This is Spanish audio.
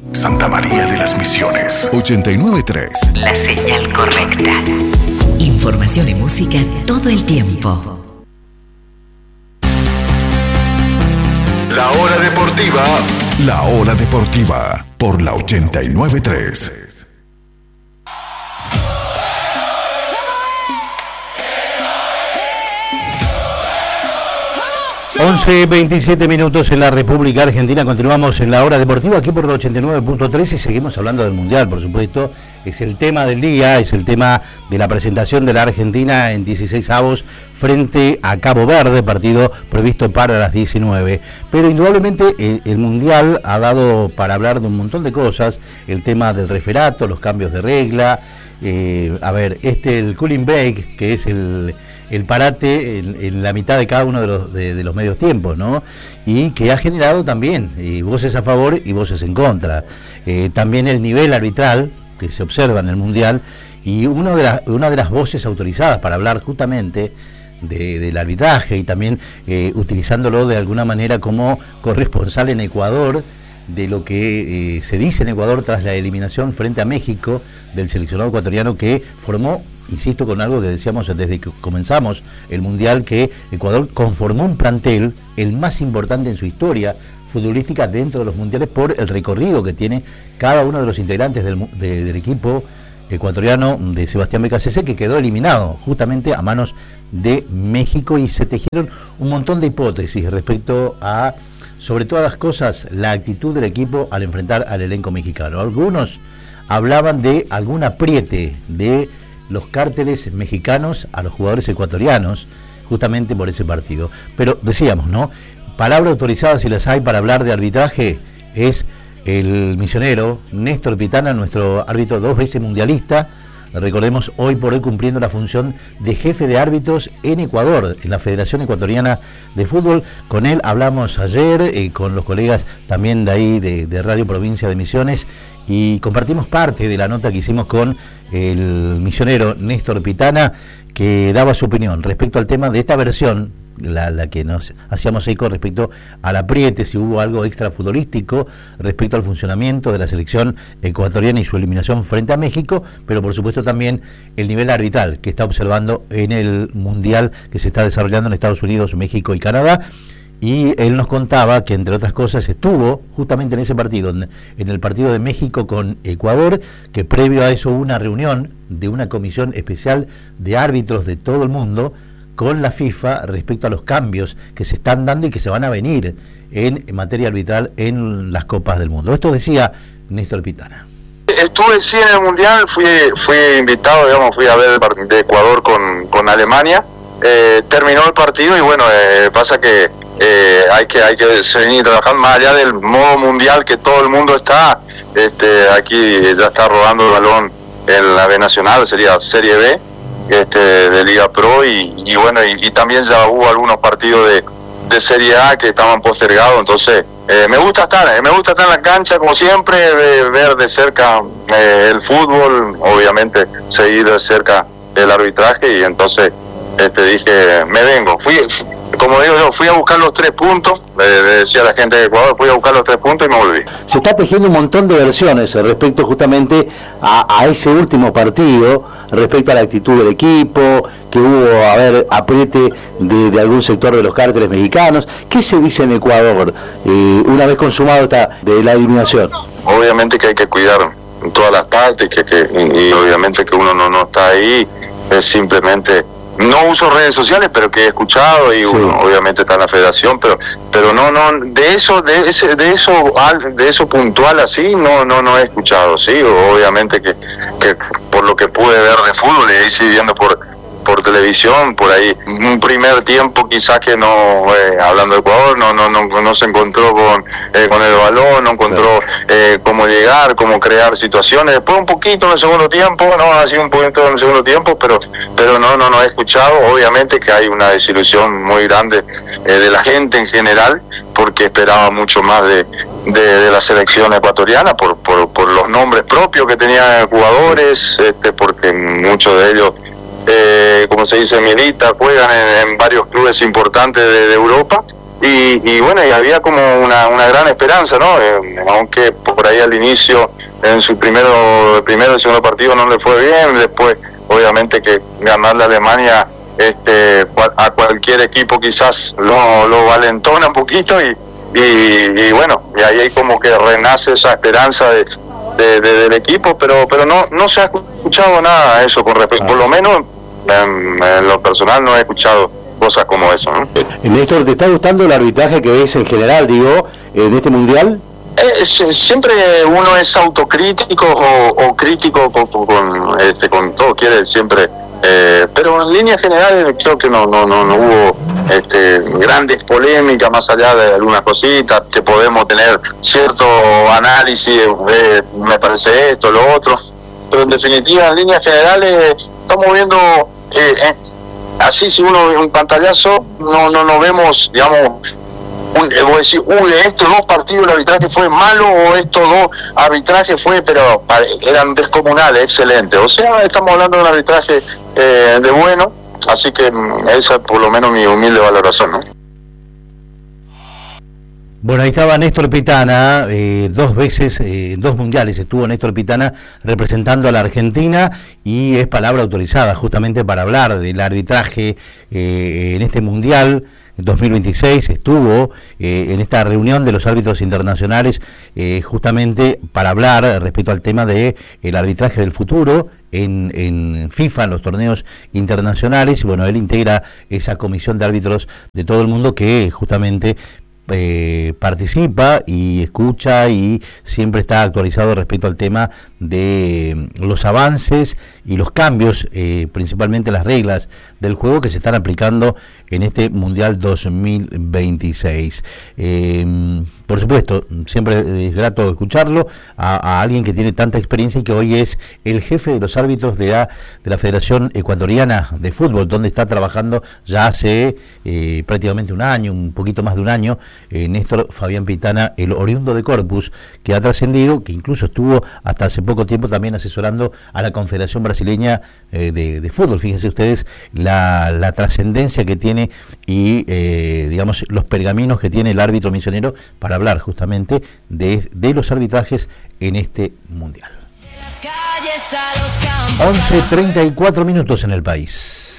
Santa María de las Misiones. 89.3. La señal correcta. Información y música todo el tiempo. La hora deportiva. La hora deportiva por la 89.3. 11:27 en la República Argentina. Continuamos en la hora deportiva aquí por el 89.3 y seguimos hablando del Mundial, por supuesto. Es el tema del día, es el tema de la presentación de la Argentina en 16avos frente a Cabo Verde, partido previsto para las 19. Pero indudablemente el Mundial ha dado para hablar de un montón de cosas, el tema del referato, los cambios de regla, el cooling break, que es el parate en la mitad de cada uno de los medios tiempos, ¿no? Y que ha generado también voces a favor y voces en contra. También el nivel arbitral que se observa en el Mundial y una de las voces autorizadas para hablar justamente del arbitraje y también utilizándolo de alguna manera como corresponsal en Ecuador de lo que se dice en Ecuador tras la eliminación frente a México del seleccionado ecuatoriano que formó, insisto con algo que decíamos desde que comenzamos el Mundial, que Ecuador conformó un plantel el más importante en su historia futbolística dentro de los mundiales por el recorrido que tiene cada uno de los integrantes del equipo ecuatoriano de Sebastián Becasese, que quedó eliminado justamente a manos de México, y se tejieron un montón de hipótesis respecto a, sobre todas las cosas, la actitud del equipo al enfrentar al elenco mexicano. Algunos hablaban de algún apriete de los cárteles mexicanos a los jugadores ecuatorianos justamente por ese partido. Pero decíamos, ¿no? Palabra autorizada, si las hay, para hablar de arbitraje es el misionero Néstor Pitana, nuestro árbitro 2 veces mundialista. Recordemos, hoy por hoy cumpliendo la función de jefe de árbitros en Ecuador, en la Federación Ecuatoriana de Fútbol. Con él hablamos ayer, con los colegas también de ahí de Radio Provincia de Misiones, y compartimos parte de la nota que hicimos con el misionero Néstor Pitana, que daba su opinión respecto al tema de esta versión, la que nos hacíamos eco respecto al apriete, si hubo algo extra futbolístico respecto al funcionamiento de la selección ecuatoriana y su eliminación frente a México, pero por supuesto también el nivel arbitral que está observando en el Mundial que se está desarrollando en Estados Unidos, México y Canadá. Y él nos contaba que, entre otras cosas, estuvo justamente en ese partido, en el partido de México con Ecuador, que previo a eso hubo una reunión de una comisión especial de árbitros de todo el mundo con la FIFA respecto a los cambios que se están dando y que se van a venir en materia arbitral en las Copas del Mundo. Esto decía Néstor Pitana. Estuve sí en el Mundial, fui invitado, fui a ver el partido de Ecuador con Alemania. Terminó el partido y bueno, pasa que hay que seguir trabajando más allá del modo mundial que todo el mundo está. Aquí ya está rodando el balón en la B Nacional, sería Serie B de Liga Pro, y bueno, y también ya hubo algunos partidos de Serie A que estaban postergados. Entonces me gusta estar en la cancha como siempre, ver de cerca el fútbol, obviamente seguir de cerca el arbitraje, y entonces dije, me vengo. Como digo yo, fui a buscar los 3 puntos, le decía a la gente de Ecuador, fui a buscar los 3 puntos y me volví. Se está tejiendo un montón de versiones respecto justamente a ese último partido, respecto a la actitud del equipo, que hubo, apriete de algún sector de los cárteles mexicanos. ¿Qué se dice en Ecuador una vez consumado de la eliminación? Obviamente que hay que cuidar en todas las partes, y obviamente que uno no está ahí, es simplemente... No uso redes sociales, pero que he escuchado, y uno obviamente está en la federación, pero no de eso puntual así no he escuchado. Sí, obviamente que por lo que pude ver de fútbol y ahí sí viendo por televisión, por ahí un primer tiempo quizás que no, hablando de Ecuador, no se encontró con el balón, no encontró cómo llegar, cómo crear situaciones. Después un poquito en el segundo tiempo, así un poquito en el segundo tiempo, pero no he escuchado. Obviamente que hay una desilusión muy grande de la gente en general, porque esperaba mucho más de la selección ecuatoriana por los nombres propios que tenían jugadores, porque muchos de ellos, como se dice, milita, juegan en varios clubes importantes de Europa, y bueno, y había como una gran esperanza, ¿no? Aunque por ahí al inicio, en su primero y segundo partido no le fue bien, después obviamente que ganarle a Alemania a cualquier equipo quizás lo valentona un poquito y bueno, y ahí hay como que renace esa esperanza del equipo, pero no se ha escuchado nada de eso con respecto, por lo menos en lo personal no he escuchado cosas como eso, ¿no? Néstor, ¿te está gustando el arbitraje que ves en general, digo, en este mundial? Siempre uno es autocrítico o crítico con todo, quiere siempre, pero en líneas generales creo que no hubo grandes polémicas, más allá de algunas cositas que podemos tener cierto análisis, me parece esto, lo otro, pero en definitiva en líneas generales estamos viendo así, si uno ve un pantallazo no vemos, digamos, voy a decir, estos dos partidos el arbitraje fue malo o estos dos arbitrajes pero eran descomunales, excelentes. O sea, estamos hablando de un arbitraje de bueno, así que esa es por lo menos mi humilde valoración, ¿no? Bueno, ahí estaba Néstor Pitana, 2 veces, 2 mundiales estuvo Néstor Pitana representando a la Argentina y es palabra autorizada justamente para hablar del arbitraje en este mundial. 2026 estuvo en esta reunión de los árbitros internacionales justamente para hablar respecto al tema de el arbitraje del futuro en FIFA, en los torneos internacionales, y bueno, él integra esa comisión de árbitros de todo el mundo que justamente participa y escucha y siempre está actualizado respecto al tema de los avances y los cambios, principalmente las reglas del juego que se están aplicando en este Mundial 2026. Por supuesto, siempre es grato escucharlo a alguien que tiene tanta experiencia y que hoy es el jefe de los árbitros de la Federación Ecuatoriana de Fútbol, donde está trabajando ya hace prácticamente un año, un poquito más de un año, Néstor Fabián Pitana, el oriundo de Corpus, que ha trascendido, que incluso estuvo hasta hace poco tiempo también asesorando a la Confederación Brasileña de Fútbol. Fíjense ustedes la trascendencia que tiene y digamos los pergaminos que tiene el árbitro misionero para hablar justamente de los arbitrajes en este mundial. 11:34 en el país.